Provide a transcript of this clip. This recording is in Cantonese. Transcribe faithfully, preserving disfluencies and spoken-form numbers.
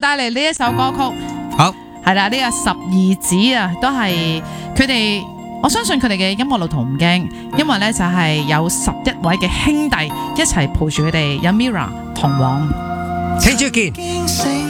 帶嚟呢一首歌曲。 好， 係啦，呢個十二指啊，都係佢哋，我相信佢哋嘅音樂路途唔驚，因為呢就係有十一位嘅兄弟一齊陪住佢哋，有 Mirror 同王。 聽朝見。